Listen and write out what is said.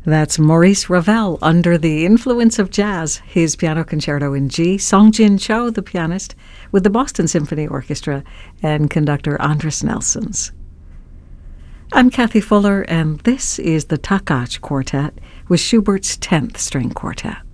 That's Maurice Ravel under the influence of jazz, his piano concerto in G. Songjin Cho, the pianist, with the Boston Symphony Orchestra and conductor Andris Nelsons. I'm Kathy Fuller, and this is the Takács Quartet with Schubert's 10th String Quartet.